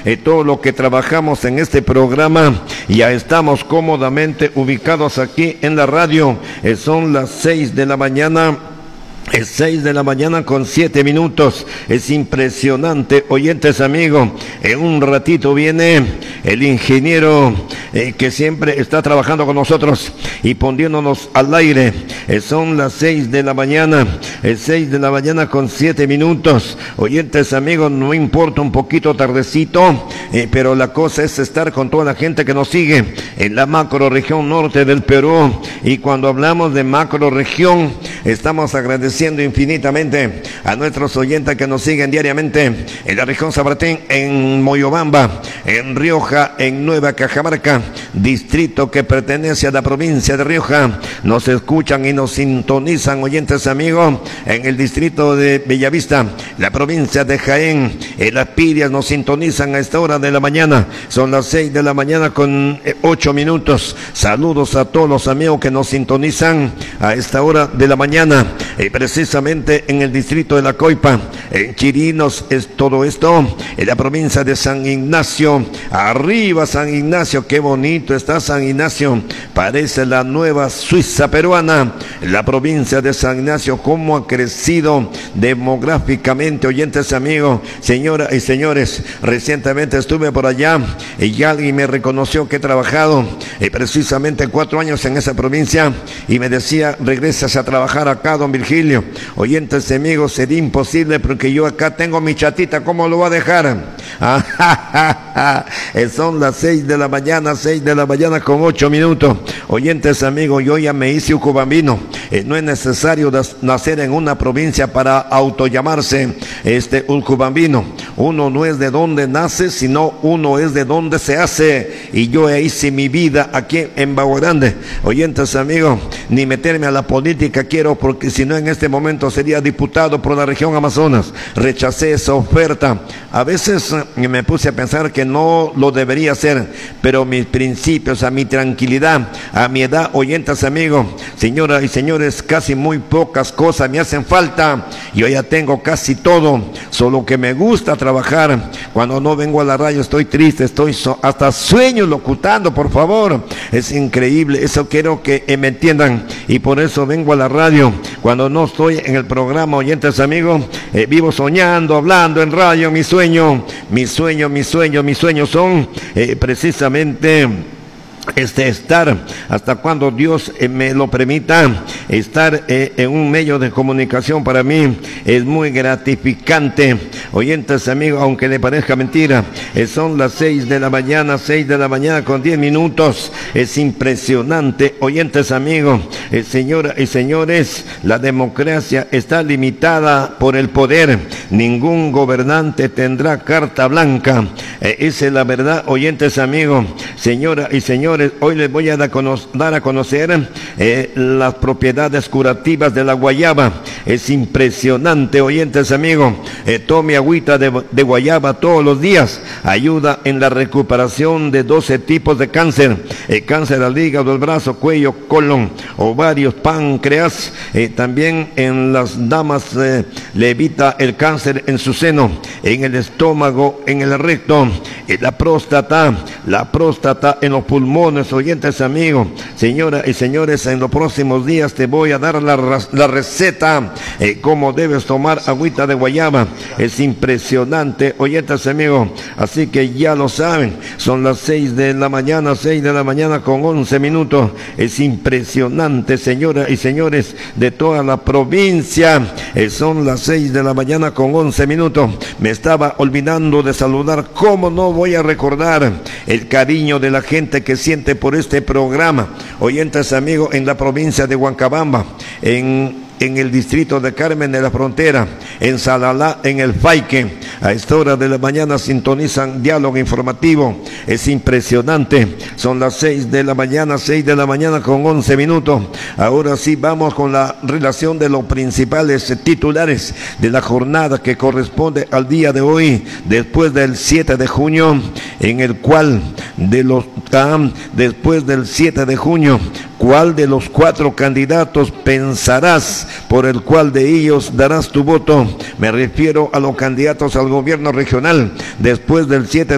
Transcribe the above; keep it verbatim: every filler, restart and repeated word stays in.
eh, todo lo que trabajamos en este programa. Ya estamos cómodamente ubicados aquí en la radio. Eh, son las seis de la mañana. Es seis de la mañana con siete minutos. Es impresionante, oyentes amigos. En un ratito viene el ingeniero eh, que siempre está trabajando con nosotros y poniéndonos al aire. Eh, son las seis de la mañana. Es seis de la mañana con siete minutos. Oyentes amigos, no importa un poquito tardecito, eh, pero la cosa es estar con toda la gente que nos sigue en la macro región norte del Perú. Y cuando hablamos de macro región, estamos agradeciendo infinitamente a nuestros oyentes que nos siguen diariamente en la región Sabratín, en Moyobamba, en Rioja, en Nueva Cajamarca, distrito que pertenece a la provincia de Rioja. Nos escuchan y nos sintonizan, oyentes amigos, en el distrito de Bellavista, la provincia de Jaén, en Las Pirias nos sintonizan a esta hora de la mañana. Son las seis de la mañana con ocho minutos. Saludos a todos los amigos que nos sintonizan a esta hora de la mañana. Eh, precisamente en el distrito de La Coipa, en Chirinos es todo esto, en la provincia de San Ignacio. Arriba San Ignacio, qué bonito está San Ignacio, parece la nueva Suiza peruana. La provincia de San Ignacio, cómo ha crecido demográficamente, oyentes amigos, señoras y señores. Recientemente estuve por allá y alguien me reconoció que he trabajado eh, precisamente cuatro años en esa provincia y me decía, regresas a trabajar acá, don Virgilio. Oyentes amigos, sería imposible porque yo acá tengo mi chatita, ¿cómo lo voy a dejar? Son las seis de la mañana, seis de la mañana con ocho minutos. Oyentes amigos, yo ya me hice ucubambino. Eh, no es necesario nacer en una provincia para autollamarse este ucubambino. Uno no es de donde nace, sino uno es de donde se hace. Y yo hice mi vida aquí en Bagua Grande. Oyentes amigos, ni meterme a la política quiero, porque si no en este momento sería diputado por la región Amazonas. Rechacé esa oferta. A veces eh, me puse a pensar que no lo debería hacer, pero mis principios, a mi tranquilidad, a mi edad, oyentes amigos, señoras y señores, casi muy pocas cosas me hacen falta. Yo ya tengo casi todo, solo que me gusta trabajar. Cuando no vengo a la radio estoy triste, estoy so hasta sueño locutando, por favor. Es increíble, eso quiero que eh, me entiendan, y por eso vengo a la radio. Cuando no estoy en el programa, oyentes amigos, eh, vivo soñando, hablando en radio. Mi sueño, mi sueño, mi sueño, mis sueños son eh, precisamente este estar, hasta cuando Dios eh, me lo permita, estar eh, en un medio de comunicación. Para mí es muy gratificante, oyentes amigos, aunque le parezca mentira. Eh, son las seis de la mañana, seis de la mañana con diez minutos. Es impresionante, oyentes amigos, eh, señoras y señores, la democracia está limitada por el poder. Ningún gobernante tendrá carta blanca. Eh, esa es la verdad, oyentes amigos, señoras y señores. Hoy les voy a dar a conocer eh, las propiedades curativas de la guayaba. Es impresionante, oyentes amigos. Eh, tome agüita de, de guayaba todos los días. Ayuda en la recuperación de doce tipos de cáncer. Eh, cáncer al hígado, el brazo, cuello, colon, ovarios, páncreas. Eh, también en las damas eh, le evita el cáncer en su seno, en el estómago, en el recto, en la próstata, la próstata en los pulmones. Oyentes amigos, señoras y señores, en los próximos días te voy a dar la, la receta, eh, cómo debes tomar agüita de guayaba. Es impresionante, oyentes amigos, así que ya lo saben. Son las seis de la mañana, seis de la mañana con once minutos. Es impresionante, señoras y señores, de toda la provincia. Eh, son las seis de la mañana con once minutos. Me estaba olvidando de saludar, cómo no voy a recordar el cariño de la gente que siempre por este programa. Oyentes amigos, en la provincia de Huancabamba, en en el distrito de Carmen de la Frontera, en Salalá, en el Faique, a esta hora de la mañana sintonizan Diálogo Informativo. Es impresionante, son las seis de la mañana, seis de la mañana con once minutos. Ahora sí vamos con la relación de los principales titulares de la jornada que corresponde al día de hoy, después del siete de junio, en el cual de los ah, después del siete de junio, ¿cuál de los cuatro candidatos pensarás, por el cual de ellos darás tu voto? Me refiero a los candidatos al gobierno regional después del siete